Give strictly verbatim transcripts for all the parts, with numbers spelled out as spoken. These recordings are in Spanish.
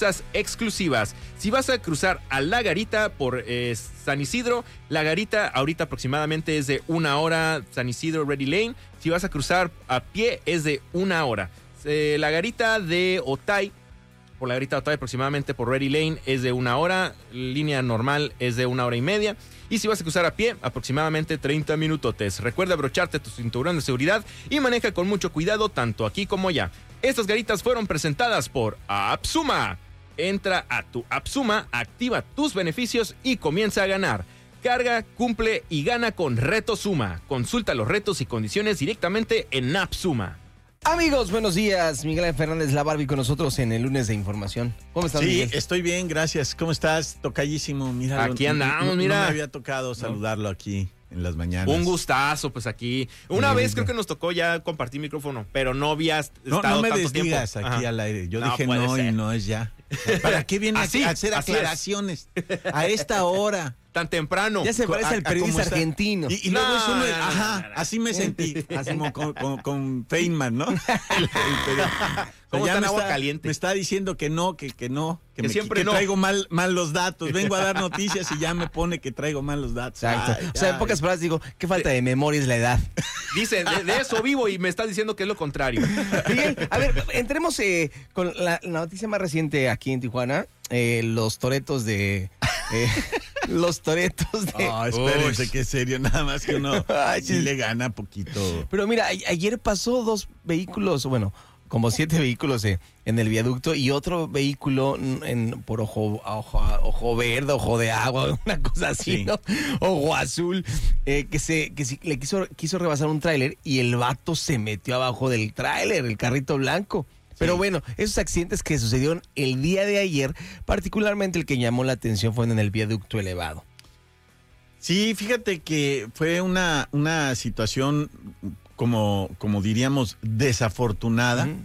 exclusivas. Si vas a cruzar a La Garita por eh, San Isidro, La Garita ahorita aproximadamente es de una hora, San Isidro Ready Lane. Si vas a cruzar a pie es de una hora. Eh, La Garita de Otay, por La Garita de Otay aproximadamente por Ready Lane es de una hora, línea normal es de una hora y media. Y si vas a cruzar a pie, aproximadamente treinta minutotes. Recuerda abrocharte tu cinturón de seguridad y maneja con mucho cuidado tanto aquí como allá. Estas garitas fueron presentadas por Apsuma. Entra a tu Apsuma, activa tus beneficios y comienza a ganar. Carga, cumple y gana con Reto Suma. Consulta los retos y condiciones directamente en Apsuma. Amigos, buenos días. Miguel Ángel Fernández, la Barbie, con nosotros en el lunes de información. ¿Cómo estás, sí, Miguel? Sí, estoy bien, gracias. ¿Cómo estás, tocallísimo? Mira, aquí andamos, mira. No me había tocado saludarlo aquí en las mañanas. Un gustazo, pues aquí. Una sí, vez sí. creo que nos tocó ya compartir micrófono, pero no habías no, estado no me tanto desdigas tiempo. aquí Ajá. al aire. Yo no, dije no ser. y no es ya. ¿Para qué viene así, a hacer aclaraciones a esta hora? Tan temprano. Ya se parece al periodista argentino. Y, y luego no, es uno, no, no, ajá, no, no. así me sentí, así como con, con, con Feynman, ¿no? El, el ¿Cómo ya está en me agua está, caliente? Me está diciendo que no, que, que no, que, Que me, siempre que no. traigo mal, mal los datos. Vengo a dar noticias y ya me pone que traigo mal los datos. Exacto. Ay, o sea, en ay. pocas palabras digo, qué falta de memoria es la edad. Dice, de, de eso vivo y me estás diciendo que es lo contrario. Miguel, a ver, entremos eh, con la, la noticia más reciente aquí en Tijuana. Eh, los toretos de... Eh, los toretos de... Oh, espérense, Uy. qué serio, nada más que uno Ay, sí sí. le gana poquito. Pero mira, a- ayer pasó dos vehículos, bueno, como siete vehículos eh, en el viaducto y otro vehículo en, en- por ojo, ojo, ojo verde, ojo de agua, una cosa así, Sí. ¿no? Ojo azul, eh, que se que sí- le quiso, quiso rebasar un tráiler y el vato se metió abajo del tráiler, el carrito blanco. Pero bueno, esos accidentes que sucedieron el día de ayer, particularmente el que llamó la atención fue en el viaducto elevado. Sí, fíjate que fue una, una situación, como, como diríamos, desafortunada, Ujú.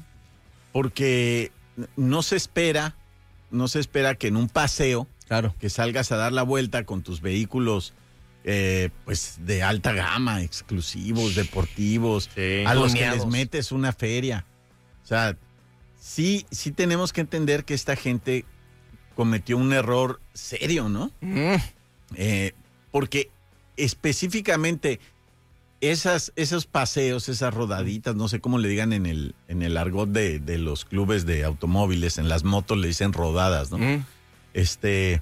porque no se espera, no se espera que en un paseo, Claro. que salgas a dar la vuelta con tus vehículos, eh, pues de alta gama, exclusivos, deportivos, Sí. a los que Tuneados. les metes una feria. O sea, sí, sí tenemos que entender que esta gente cometió un error serio, ¿no? Mm. Eh, porque específicamente esas, esos paseos, esas rodaditas, no sé cómo le digan en el, en el argot de, de los clubes de automóviles, en las motos le dicen rodadas, ¿no? Mm. Este,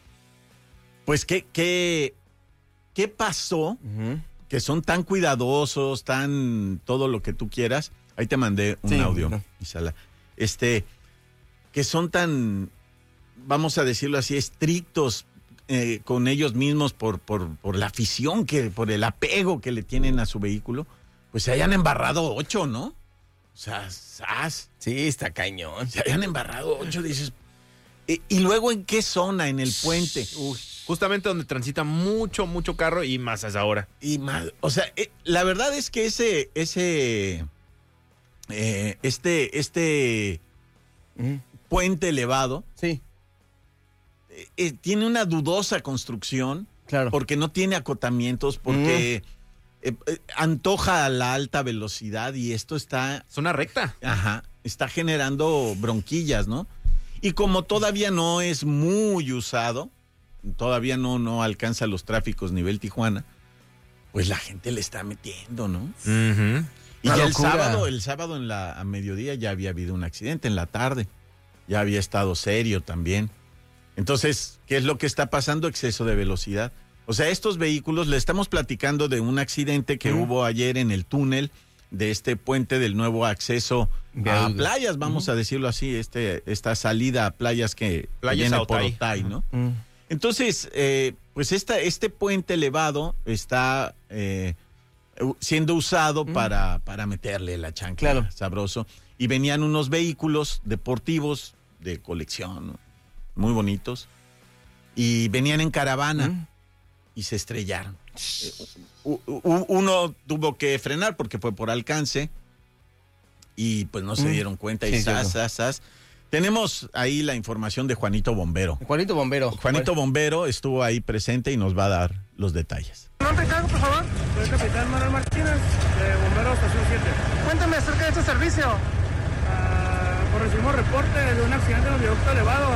pues, ¿qué, qué, qué pasó? Ujú. Que son tan cuidadosos, tan todo lo que tú quieras. Ahí te mandé un Sí, audio, no. Isala. Este, que son tan, vamos a decirlo así, estrictos eh, con ellos mismos por, por, por la afición, que, por el apego que le tienen a su vehículo, pues se hayan embarrado ocho, ¿no? O sea, ¡zas! Sí, está cañón. Se hayan embarrado ocho, dices. Y, y luego, ¿en qué zona? En el puente. Uy, justamente donde transita mucho, mucho carro y más a esa hora. Y más, o sea, eh, la verdad es que ese, ese, eh, este, este Mm. puente elevado Sí, eh, eh, tiene una dudosa construcción claro. porque no tiene acotamientos, porque eh, eh, antoja a la alta velocidad y esto está, Es una recta. ajá, está generando bronquillas, ¿no? Y como todavía no es muy usado, todavía no, no alcanza los tráficos nivel Tijuana, pues la gente le está metiendo, ¿no? Uh-huh. Y Una ya el locura. sábado, el sábado en la a mediodía ya había habido un accidente en la tarde. Ya había estado serio también. Entonces, ¿qué es lo que está pasando? Exceso de velocidad. O sea, estos vehículos, le estamos platicando de un accidente que Mm. hubo ayer en el túnel de este puente del nuevo acceso a Viaducto. playas, vamos a decirlo así, este, esta salida a playas que Playas viene a por Otay. Otay, ¿no? Mm. Entonces, eh, pues esta, este puente elevado está eh, u- siendo usado Mm. para, para meterle la chancla, Claro. sabroso. Y venían unos vehículos deportivos de colección, ¿no? Muy bonitos. Y venían en caravana Mm. y se estrellaron. Eh, u- u- uno tuvo que frenar porque fue por alcance y pues no se Mm. dieron cuenta y Sí, zas, cierto. zas, zas. Tenemos ahí la información de Juanito Bombero. Juanito Bombero. Juanito Bombero estuvo ahí presente y nos va a dar los detalles. ¿Nombre y cargo, por favor? Soy capitán Manuel Martínez, de Bomberos Estación siete. Cuéntame acerca de este servicio. Ah, Pues recibimos reporte de un accidente en el viaducto elevado